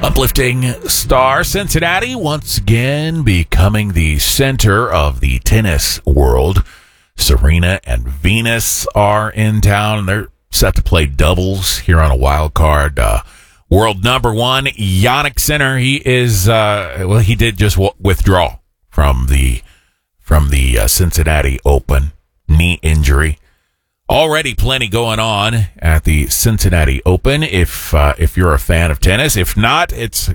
Uplifting star Cincinnati once again becoming the center of the tennis world. Serena and Venus are in town. They're set to play doubles here on a wild card. World number one, Jannik Sinner. He is he did just withdraw from the Cincinnati Open, knee injury. Already plenty going on at the Cincinnati Open. If you're a fan of tennis, if not, it's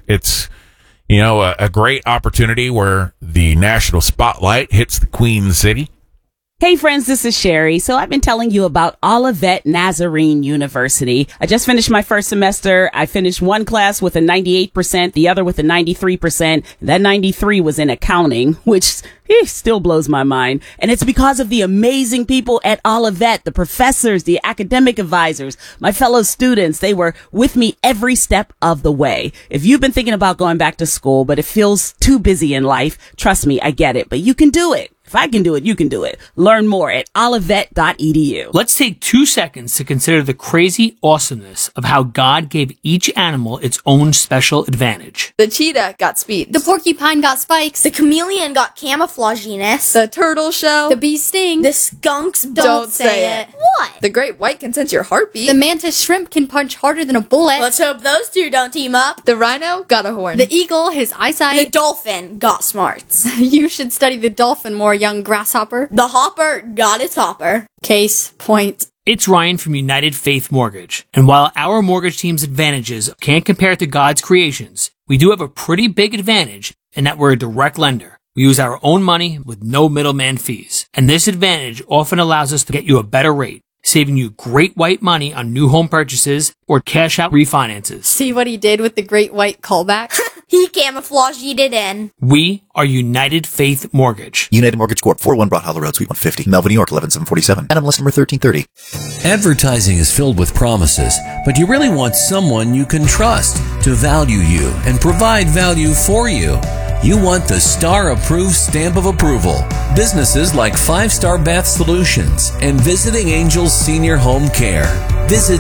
a great opportunity where the national spotlight hits the Queen City. Hey friends, this is Sherry. So I've been telling you about Olivet Nazarene University. I just finished my first semester. I finished one class with a 98%, the other with a 93%. That 93 was in accounting, which still blows my mind. And it's because of the amazing people at Olivet, the professors, the academic advisors, my fellow students. They were with me every step of the way. If you've been thinking about going back to school, but it feels too busy in life, trust me, I get it, but you can do it. If I can do it, you can do it. Learn more at olivet.edu. Let's take 2 seconds to consider the crazy awesomeness of how God gave each animal its own special advantage. The cheetah got speed. The porcupine got spikes. The chameleon got camouflaginess. The turtle shell. The bee sting. The skunks don't say it. What? The great white can sense your heartbeat. The mantis shrimp can punch harder than a bullet. Let's hope those two don't team up. The rhino got a horn. The eagle, his eyesight. The dolphin got smarts. You should study the dolphin more, young grasshopper. The hopper got its hopper. Case point. It's Ryan from United Faith Mortgage. And while our mortgage team's advantages can't compare to God's creations, we do have a pretty big advantage in that we're a direct lender. We use our own money with no middleman fees. And this advantage often allows us to get you a better rate, saving you great white money on new home purchases or cash out refinances. See what he did with the great white callback? He camouflaged it in. We are United Faith Mortgage. United Mortgage Corp. 401 Broad Hollow Road, Suite 150, Melville, New York, 11747. NMLS number 1330. Advertising is filled with promises, but you really want someone you can trust to value you and provide value for you. You want the STAR-approved stamp of approval. Businesses like 5 Star Bath Solutions and Visiting Angels Senior Home Care. Visit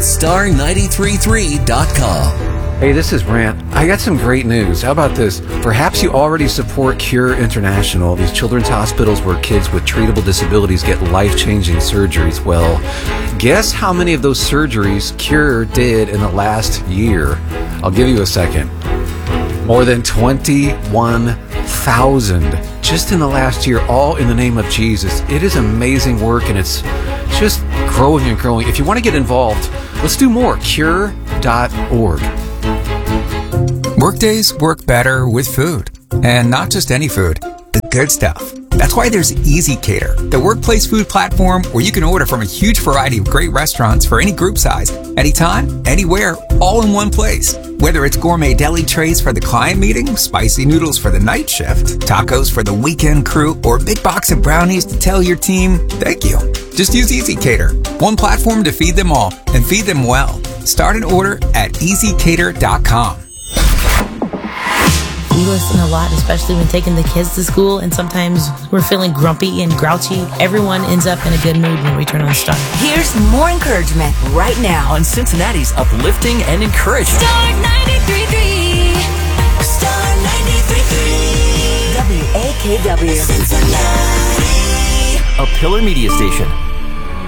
star933.com. Hey, this is Brant. I got some great news. How about this? Perhaps you already support Cure International, these children's hospitals where kids with treatable disabilities get life-changing surgeries. Well, guess how many of those surgeries Cure did in the last year? I'll give you a second. More than 21,000 just in the last year, all in the name of Jesus. It is amazing work, and it's just growing and growing. If you want to get involved, let's do more. Cure.org. Workdays work better with food. And not just any food, the good stuff. That's why there's ezCater, the workplace food platform where you can order from a huge variety of great restaurants for any group size, anytime, anywhere, all in one place. Whether it's gourmet deli trays for the client meeting, spicy noodles for the night shift, tacos for the weekend crew, or a big box of brownies to tell your team, thank you. Just use ezCater, one platform to feed them all and feed them well. Start an order at ezcater.com. We listen a lot, especially when taking the kids to school, and sometimes we're feeling grumpy and grouchy. Everyone ends up in a good mood when we turn on Star. Here's more encouragement right now on Cincinnati's Uplifting and Encouragement. Star 93.3. Star 93.3. WAKW. Cincinnati. A Pillar Media Station.